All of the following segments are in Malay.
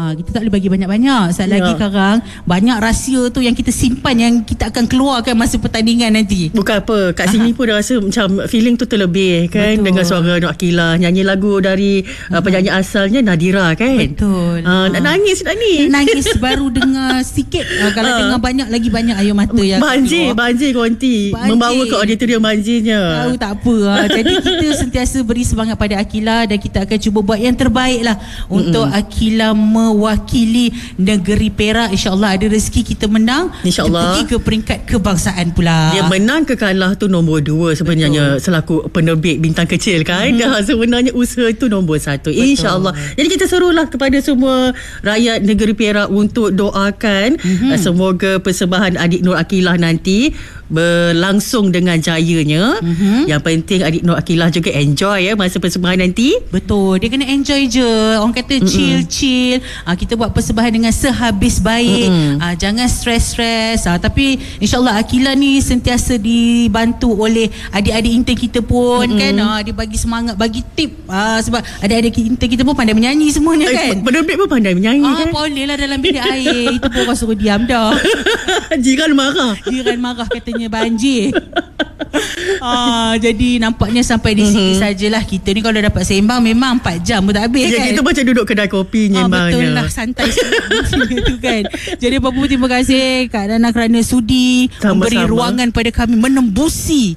Kita tak boleh bagi banyak-banyak. Sekali lagi sekarang banyak rahsia tu yang kita simpan, yang kita akan keluarkan masa pertandingan nanti. Bukan apa, kat sini pun dah rasa macam feeling tu terlebih kan. Betul. Dengan suara Nur Akilah nyanyi lagu dari penyanyi asalnya Nadira kan. Betul. Nak nangis dah ni. Nangis baru dengar sikit. Kalau dengar banyak lagi banyak air mata yang banjir konti membawa ke auditorium banjirnya. Tahu tak apa. Jadi kita sentiasa beri semangat pada Akilah, dan kita akan cuba buat yang terbaik lah untuk Akilah mewakili negeri Perak. InsyaAllah ada rezeki kita menang, InsyaAllah pergi ke peringkat kebangsaan pula. Dia menang ke kalah tu nombor 2 sebenarnya. Betul. Selaku penerbit bintang kecil kan. Sebenarnya usaha itu nombor 1, InsyaAllah. Jadi kita serulah kepada semua rakyat negeri Perak untuk doakan semoga persembahan adik Nur Akilah nanti berlangsung dengan jayanya. Yang penting adik Nur Akilah juga enjoy masa persembahan nanti. Betul, dia kena enjoy je. Orang kata chill. Kita buat persembahan dengan sehabis baik. Jangan stres-stres. Tapi insyaAllah Akilah ni sentiasa dibantu oleh adik-adik intern kita pun kan. Dia bagi semangat, bagi tip. Sebab adik-adik intern kita pun pandai menyanyi semuanya kan. Penerbit pun pandai menyanyi kan. Boleh lah dalam bilik air. Itu pun orang suruh diam dah. Jiran marah katanya banjir. Jadi nampaknya sampai di sini sajalah. Kita ni kalau dapat sembang memang 4 jam pun tak habis kan. Kita macam duduk kedai kopi nyembangnya. Betul lah, santai tu kan. Jadi apa-apa, terima kasih Kak Nana kerana sudi memberi ruangan pada kami menembusi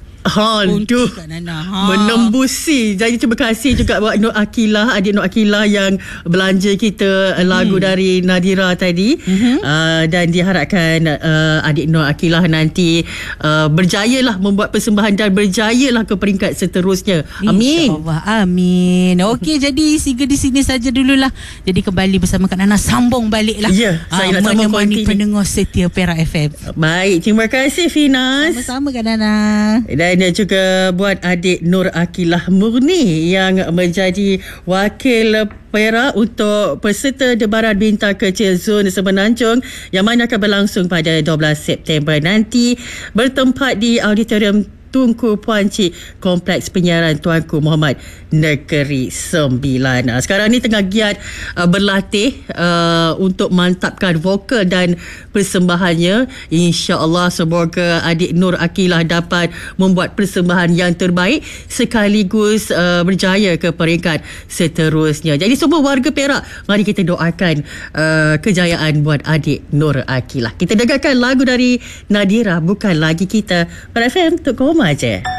menembusi. Jadi terima kasih juga buat Nur Akilah, adik Nur Akilah yang belanja kita lagu dari Nadira tadi. Dan diharapkan adik Nur Akilah nanti berjayalah membuat persembahan dan berjayalah ke peringkat seterusnya. Amin. InsyaAllah, amin. Okey, jadi sehingga di sini saja dululah. Jadi kembali bersama Kak Nana, sambung balik lah. Saya nak sambung menemani pendengar setia Perak FM. Baik, terima kasih Finas. Sama-sama Kak Nana. Dan juga buat adik Nur Akilah Murni yang menjadi wakil Perak untuk peserta debaran bintang kecil Zon Semenanjung yang mana akan berlangsung pada 12 September nanti, bertempat di Auditorium Tunku Puan Cik, Kompleks Penyiaran Tuanku Muhammad Negeri Sembilan. Sekarang ni tengah giat berlatih untuk mantapkan vokal dan persembahannya. InsyaAllah semoga adik Nur Akilah dapat membuat persembahan yang terbaik sekaligus berjaya ke peringkat seterusnya. Jadi semua warga Perak, mari kita doakan kejayaan buat adik Nur Akilah. Kita dengarkan lagu dari Nadira, Bukan Lagi Kita, pada FM Tok Koma je.